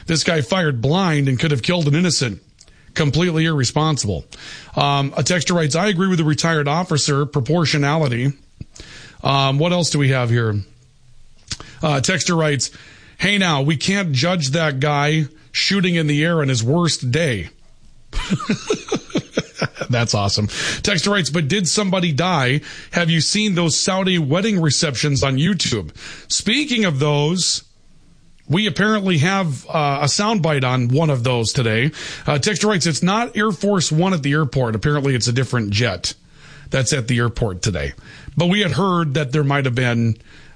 This guy fired blind and could have killed an innocent. Completely irresponsible. A texter writes, I agree with the retired officer, proportionality. What else do we have here? Texter writes, hey now, we can't judge that guy shooting in the air on his worst day. That's awesome. Texter writes, but did somebody die? Have you seen those Saudi wedding receptions on YouTube? Speaking of those, we apparently have a soundbite on one of those today. Texter writes, it's not Air Force One at the airport. Apparently it's a different jet that's at the airport today. But we had heard that there might have been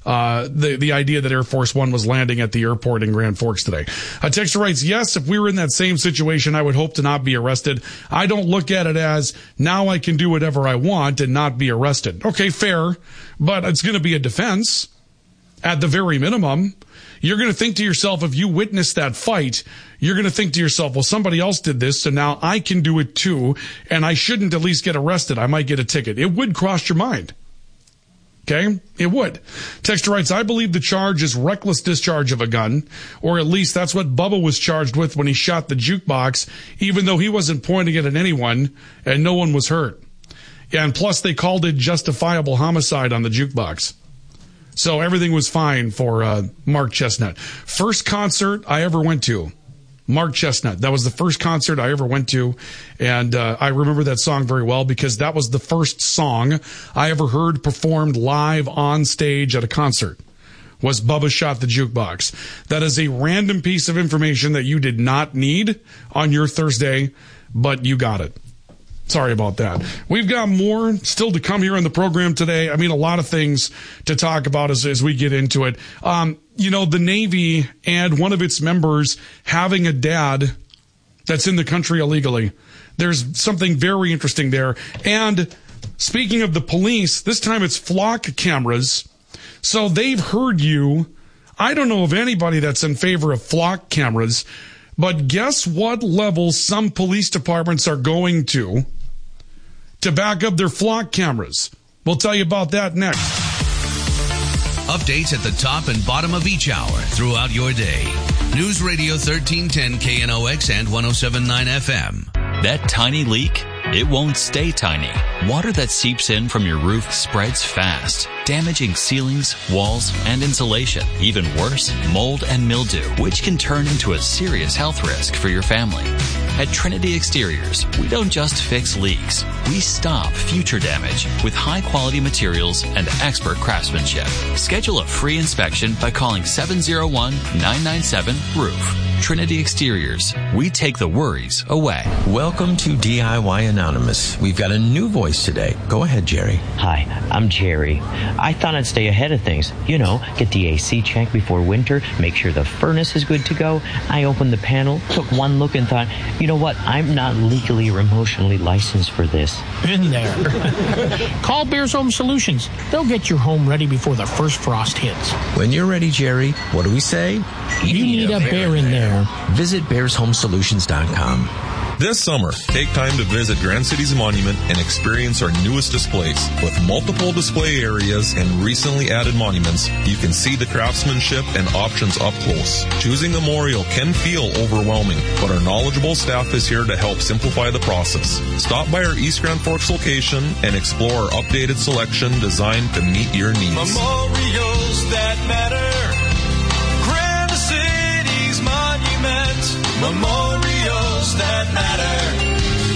the idea that Air Force One was landing at the airport in Grand Forks today. A texter writes, yes, if we were in that same situation, I would hope to not be arrested. I don't look at it as now I can do whatever I want and not be arrested. Okay, fair, but it's going to be a defense at the very minimum. You're going to think to yourself, if you witness that fight, you're going to think to yourself, well, somebody else did this, so now I can do it too, and I shouldn't at least get arrested. I might get a ticket. It would cross your mind. Okay? It would. Texter writes, I believe the charge is reckless discharge of a gun, or at least that's what Bubba was charged with when he shot the jukebox, even though he wasn't pointing it at anyone and no one was hurt. Yeah, and plus they called it justifiable homicide on the jukebox. So everything was fine for Mark Chestnut. First concert I ever went to, Mark Chestnut. That was the first concert I ever went to, and I remember that song very well because that was the first song I ever heard performed live on stage at a concert, was Bubba Shot the Jukebox. That is a random piece of information that you did not need on your Thursday, but you got it. Sorry about that. We've got more still to come here on the program today. I mean, a lot of things to talk about as we get into it. You know, the Navy and one of its members having a dad that's in the country illegally. There's something very interesting there. And speaking of the police, this time it's flock cameras. So they've heard you. I don't know of anybody that's in favor of flock cameras, but guess what level some police departments are going to back up their flock cameras? We'll tell you about that next. Updates at the top and bottom of each hour throughout your day. News Radio 1310 KNOX and 107.9 FM. That tiny leak, it won't stay tiny. Water that seeps in from your roof spreads fast, damaging ceilings, walls, and insulation. Even worse, mold and mildew, which can turn into a serious health risk for your family. At Trinity Exteriors, we don't just fix leaks. We stop future damage with high-quality materials and expert craftsmanship. Schedule a free inspection by calling 701-997-ROOF. Trinity Exteriors. We take the worries away. Welcome to DIY Anonymous. We've got a new voice today. Go ahead, Jerry. Hi, I'm Jerry. I thought I'd stay ahead of things. You know, get the AC checked before winter, make sure the furnace is good to go. I opened the panel, took one look and thought, you know what? I'm not legally or emotionally licensed for this. Been there. Call Bears Home Solutions. They'll get your home ready before the first frost hits. When you're ready, Jerry, what do we say? You need a bear in there. Visit BearsHomeSolutions.com. This summer, take time to visit Grand Cities Monument and experience our newest displays. With multiple display areas and recently added monuments, you can see the craftsmanship and options up close. Choosing a memorial can feel overwhelming, but our knowledgeable staff is here to help simplify the process. Stop by our East Grand Forks location and explore our updated selection designed to meet your needs. Memorials that matter. Grand Cities Monument. Memorials that matter.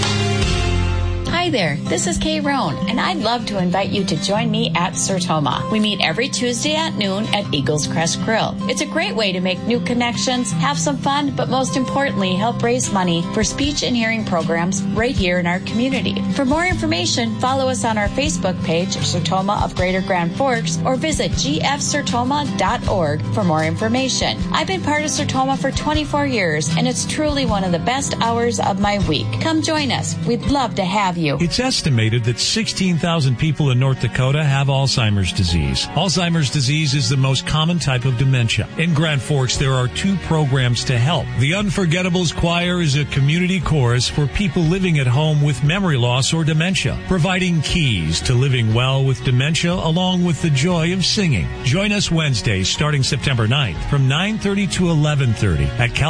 Hi there, this is Kay Roan, and I'd love to invite you to join me at Sertoma. We meet every Tuesday at noon at Eagles Crest Grill. It's a great way to make new connections, have some fun, but most importantly, help raise money for speech and hearing programs right here in our community. For more information, follow us on our Facebook page, Sertoma of Greater Grand Forks, or visit gfsertoma.org for more information. I've been part of Sertoma for 24 years, and it's truly one of the best hours of my week. Come join us. We'd love to have you. It's estimated that 16,000 people in North Dakota have Alzheimer's disease. Alzheimer's disease is the most common type of dementia. In Grand Forks, there are 2 programs to help. The Unforgettables Choir is a community chorus for people living at home with memory loss or dementia, providing keys to living well with dementia along with the joy of singing. Join us Wednesdays starting September 9th from 9:30 to 11:30 at